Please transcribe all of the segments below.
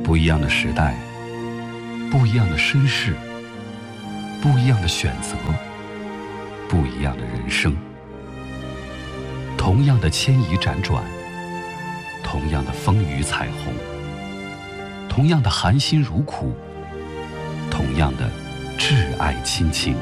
不一样的时代，不一样的身世，不一样的选择，不一样的人生。同样的牵移辗转，同样的风雨彩虹，同样的含辛茹苦，同样的挚爱亲情。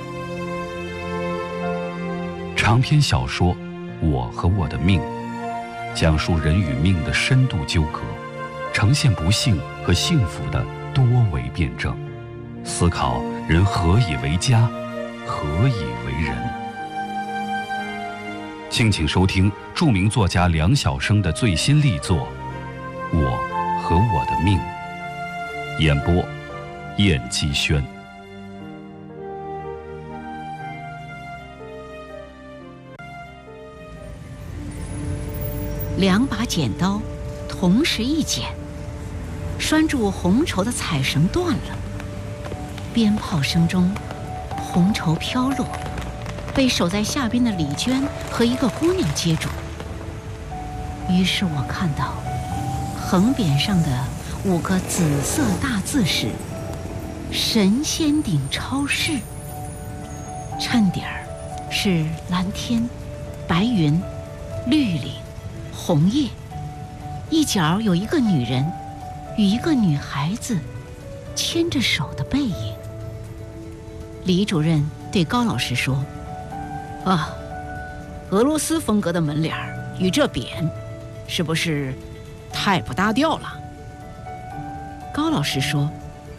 长篇小说《我和我的命》，讲述人与命的深度纠葛，呈现不幸和幸福的多维辩证，思考人何以为家，何以为人。敬请收听著名作家梁晓声的最新力作《我和我的命》，演播燕姬轩。 两把剪刀同时一剪，拴住红绸的彩绳断了，鞭炮声中红绸飘落，被守在下边的李娟和一个姑娘接住。于是我看到横匾上的5个紫色大字是神仙顶超市，衬底儿是蓝天、白云、绿岭、红叶，一角有一个女人与一个女孩子牵着手的背影。李主任对高老师说：“啊，俄罗斯风格的门脸与这匾，是不是太不搭调了？”高老师说：“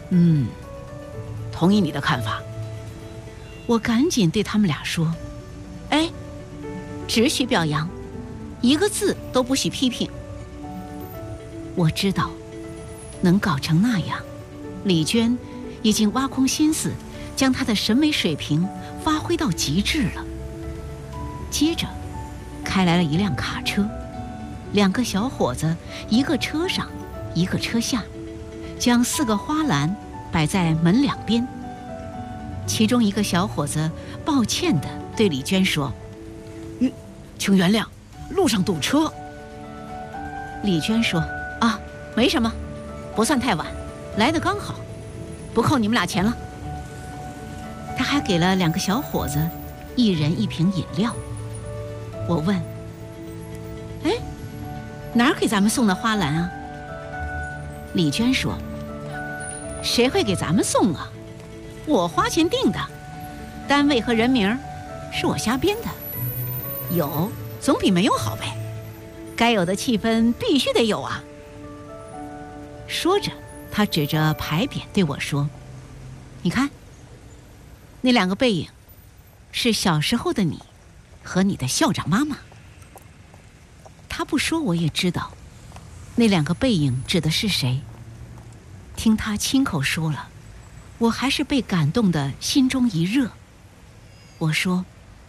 同意你的看法。”我赶紧对他们俩说：“哎，只许表扬，一个字都不许批评。”我知道能搞成那样，李娟已经挖空心思将她的审美水平发挥到极致了。接着开来了一辆卡车，2个小伙子，一个车上一个车下，将4个花篮摆在门两边。其中一个小伙子抱歉地对李娟说：“请原谅，路上堵车。”李娟说：“啊，没什么，不算太晚，来得刚好，不扣你们俩钱了。”他还给了2个小伙子1人1瓶饮料。我问：“哎，哪儿给咱们送的花篮啊？”李娟说：“谁会给咱们送啊？我花钱订的，单位和人名是我瞎编的，有总比没有好呗，该有的气氛必须得有啊。”说着，他指着牌匾对我说：“你看，那2个背影，是小时候的你和你的校长妈妈。”他不说我也知道，那2个背影指的是谁。听他亲口说了，我还是被感动的心中一热。我说：“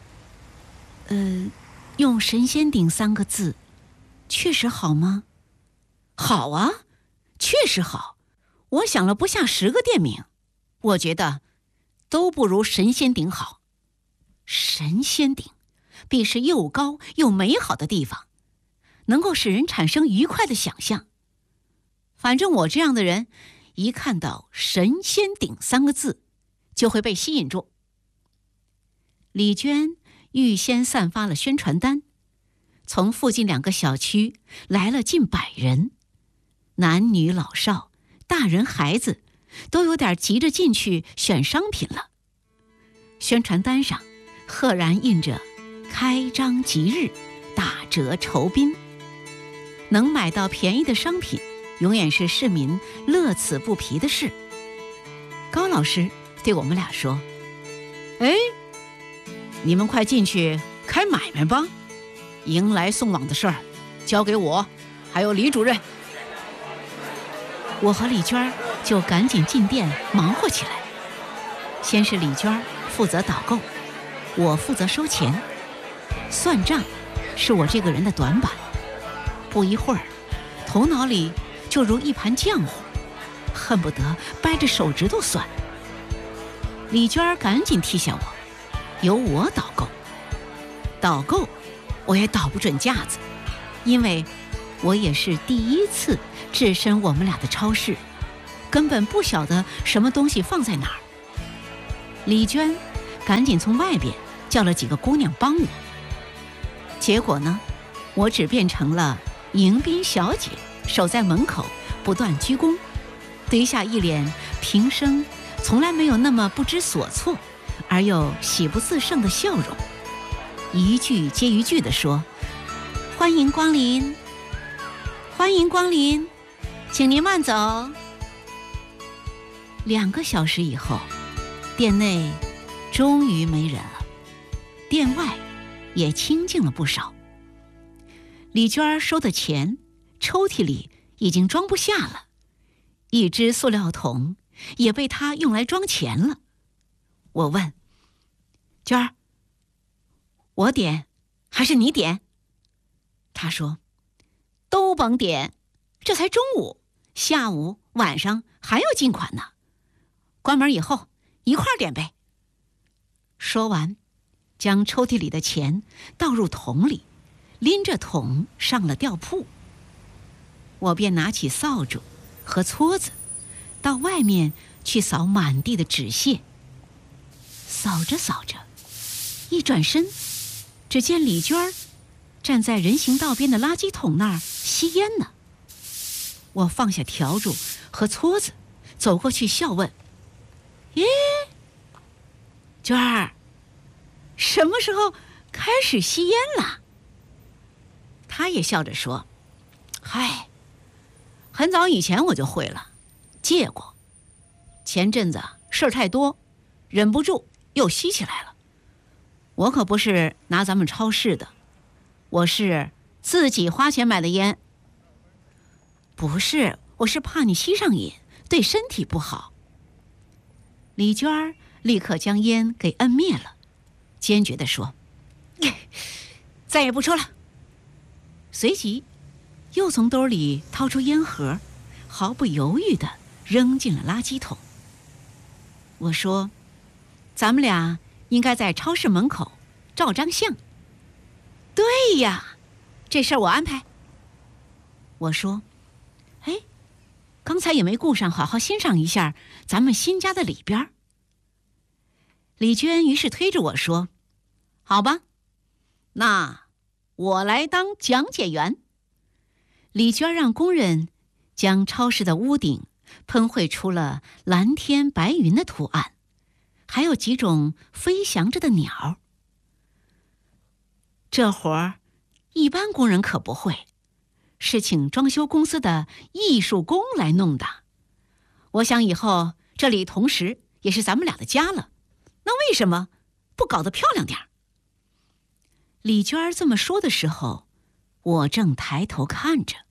用神仙顶3个字，确实好吗？”“好啊，确实好。我想了不下10个店名，我觉得都不如神仙顶好。神仙顶必是又高又美好的地方，能够使人产生愉快的想象。反正我这样的人，一看到神仙顶3个字，就会被吸引住。”李娟预先散发了宣传单，从附近2个小区来了近100人，男女老少、大人孩子都有点急着进去选商品了。宣传单上赫然印着开张即日，打折酬宾，能买到便宜的商品永远是市民乐此不疲的事。高老师对我们俩说：“哎，你们快进去开买卖吧，迎来送往的事儿交给我还有李主任。”我和李娟就赶紧进店忙活起来。先是李娟负责导购，我负责收钱，算账是我这个人的短板。不一会儿，头脑里就如一盘浆糊，恨不得掰着手指头算。李娟赶紧踢下我，由我导购。导购我也导不准架子，因为我也是第一次置身我们俩的超市，根本不晓得什么东西放在哪儿。李娟赶紧从外边叫了几个姑娘帮我，结果呢，我只变成了迎宾小姐，守在门口不断鞠躬，堆下一脸平生从来没有那么不知所措而又喜不自胜的笑容，一句接一句地说：欢迎光临，欢迎光临，请您慢走。2个小时以后，店内终于没人了，店外也清静了不少。李娟收的钱抽屉里已经装不下了，一只塑料桶也被她用来装钱了。我问娟儿，我点还是你点？她说都甭点，这才中午，下午晚上还有进款呢，关门以后一块儿点呗。说完，将抽屉里的钱倒入桶里，拎着桶上了吊铺。我便拿起扫帚和撮子，到外面去扫满地的纸屑。扫着扫着，一转身，只见李娟儿站在人行道边的垃圾桶那儿吸烟呢。我放下笤帚和撮子，走过去笑问：咦，娟儿，什么时候开始吸烟了？她也笑着说：嗨，很早以前我就会了，戒过，前阵子事儿太多，忍不住又吸起来了。我可不是拿咱们超市的，我是自己花钱买的烟。不是，我是怕你吸上瘾，对身体不好。李娟儿立刻将烟给摁灭了，坚决地说：再也不抽了。随即又从兜里掏出烟盒，毫不犹豫地扔进了垃圾桶。我说：咱们俩应该在超市门口照张相。对呀，这事儿我安排。我说：哎，刚才也没顾上好好欣赏一下咱们新家的里边。李娟于是推着我说：好吧，那我来当讲解员。李娟让工人将超市的屋顶喷绘出了蓝天白云的图案，还有几种飞翔着的鸟。这活儿一般工人可不会，是请装修公司的艺术工来弄的。我想以后这里同时也是咱们俩的家了，那为什么不搞得漂亮点儿？李娟这么说的时候，我正抬头看着。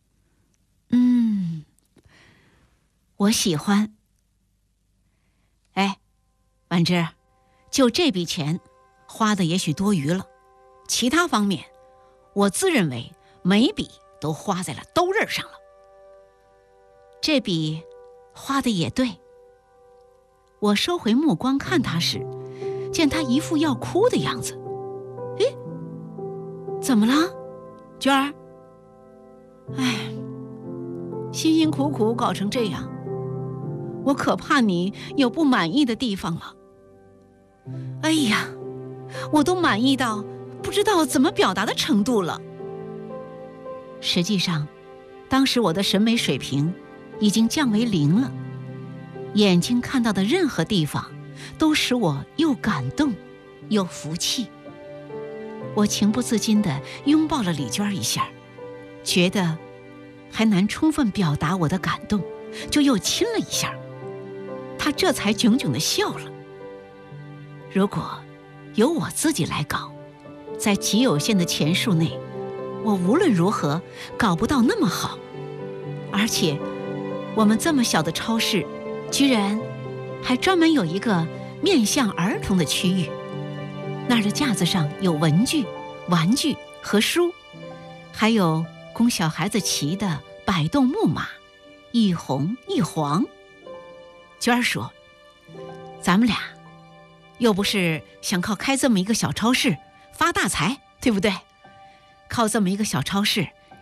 我喜欢。哎，婉芝，就这笔钱花的也许多余了，其他方面我自认为每笔都花在了刀刃上了。这笔花的也对。我收回目光看他时，见他一副要哭的样子。诶，怎么了，娟儿？哎，辛辛苦苦搞成这样，我可怕你有不满意的地方了。哎呀，我都满意到不知道怎么表达的程度了。实际上，当时我的审美水平已经降为0了，眼睛看到的任何地方都使我又感动又服气。我情不自禁地拥抱了李娟一下，觉得还难充分表达我的感动，就又亲了一下。她这才炯炯地笑了。如果由我自己来搞，在极有限的钱数内，我无论如何搞不到那么好。而且我们这么小的超市，居然还专门有一个面向儿童的区域，那儿的架子上有文具、玩具和书，还有供小孩子骑的摆动木马，一红一黄。娟儿说，咱们俩又不是想靠开这么一个小超市发大财，对不对？靠这么一个小超市，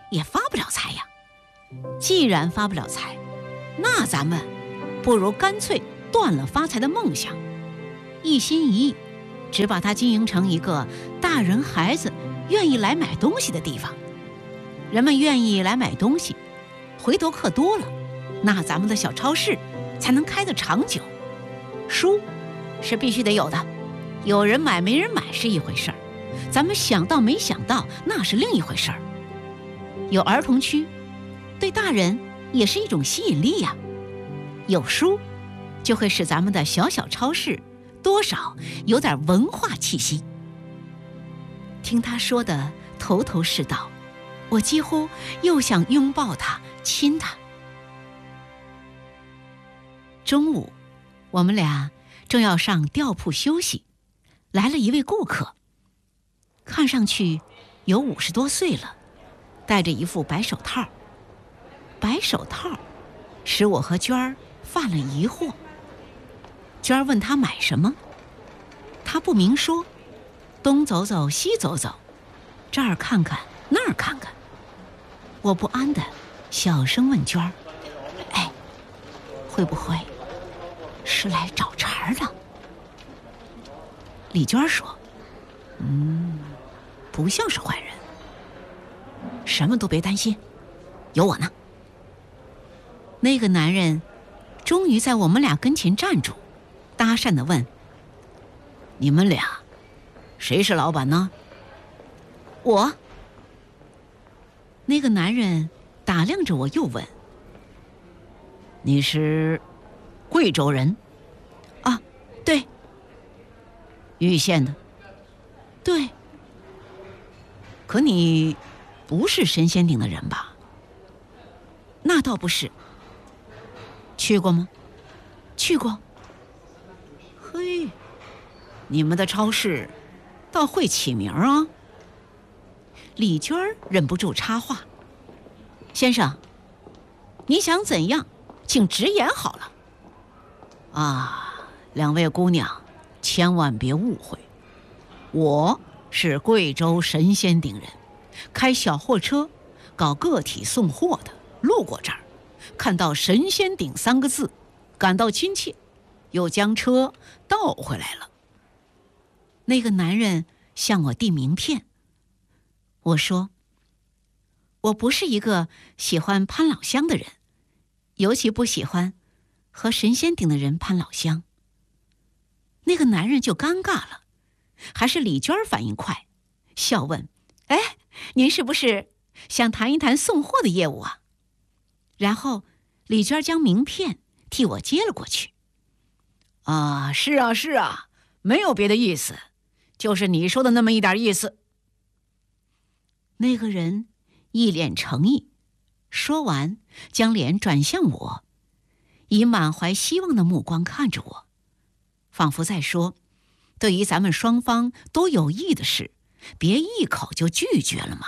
也发不了财呀。既然发不了财，那咱们不如干脆断了发财的梦想，一心一意只把它经营成一个大人孩子愿意来买东西的地方。人们愿意来买东西，回头客多了，那咱们的小超市才能开得长久。书是必须得有的，有人买没人买是一回事儿，咱们想到没想到那是另一回事儿。有儿童区，对大人也是一种吸引力呀。有书，就会使咱们的小小超市多少有点文化气息。听他说的头头是道，我几乎又想拥抱他，亲他。中午，我们俩正要上吊铺休息，来了一位顾客，看上去有50多岁了，戴着一副白手套。白手套使我和娟儿犯了疑惑。娟儿问他买什么，他不明说，东走走西走走，这儿看看那儿看看。我不安地小声问娟儿：“哎，会不会是来找茬的？”李娟说：“不像是坏人，什么都别担心，有我呢。”那个男人终于在我们俩跟前站住，搭讪地问：“你们俩谁是老板呢？”我。那个男人打量着我，又问：“你是贵州人？”“啊，对。”“玉县的？”“对。”“可你不是神仙顶的人吧？”“那倒不是。”“去过吗？”“去过。”“嘿，你们的超市倒会起名啊。”李娟儿忍不住插话：“先生，你想怎样，请直言好了。”“啊，两位姑娘，千万别误会，我是贵州神仙顶人，开小货车，搞个体送货的，路过这儿，看到神仙顶3个字，感到亲切，又将车倒回来了。”那个男人向我递名片。我说：“我不是一个喜欢攀老乡的人，尤其不喜欢和神仙顶的人攀老乡。”那个男人就尴尬了，还是李娟反应快，笑问：“哎，您是不是想谈一谈送货的业务啊？”然后李娟将名片替我接了过去。“啊，是啊是啊，没有别的意思，就是你说的那么一点意思。”那个人一脸诚意，说完将脸转向我，以满怀希望的目光看着我，仿佛在说：“对于咱们双方都有益的事，别一口就拒绝了嘛。”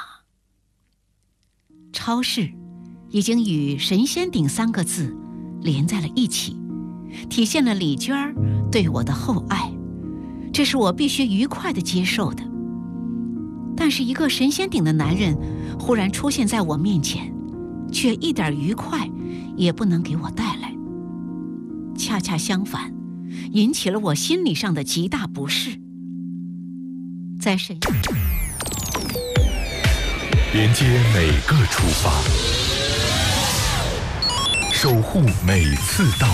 超市已经与神仙顶3个字连在了一起，体现了李娟儿对我的厚爱，这是我必须愉快地接受的。但是一个神仙顶的男人忽然出现在我面前，却一点愉快也不能给我带来，恰恰相反，引起了我心理上的极大不适。在神连接每个出发，守护每次到